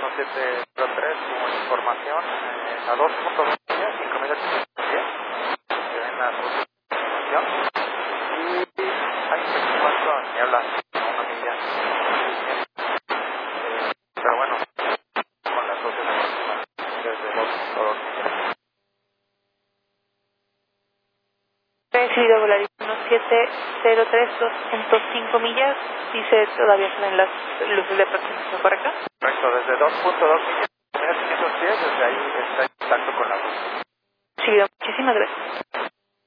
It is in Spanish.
1703 con información a 2.2 millas, 5.810, que ven las luces de información. Y hay un paso a niebla a 1 milla. Pero bueno, con las luces de información desde 2.2 millas. Recibido volar 1703, 2.5 millas, dice todavía son en las luces de aproximación, ¿correcto? Correcto, desde 2.2 millas, 1510, desde ahí está en contacto con la luz. Sí, muchísimas gracias.